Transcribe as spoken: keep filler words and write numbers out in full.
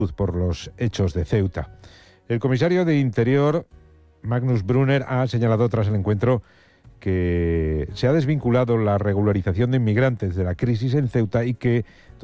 por los hechos de Ceuta. El comisario de Interior, Magnus Brunner, ha señalado tras el encuentro que se ha desvinculado la regularización de inmigrantes de la crisis en Ceuta y que